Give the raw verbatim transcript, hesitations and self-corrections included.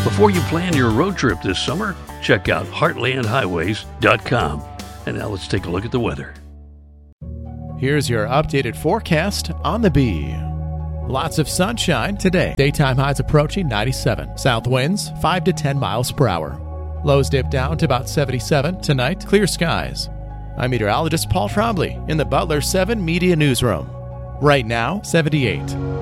Before you plan your road trip this summer, check out heartland highways dot com. And now let's take a look at the weather. Here's your updated forecast on the Bee. Lots of sunshine today. Daytime highs approaching ninety-seven. South winds five to ten miles per hour. Lows dip down to about seventy-seven. Tonight, clear skies. I'm meteorologist Paul Trombley in the Butler seven Media Newsroom. Right now, seventy-eight.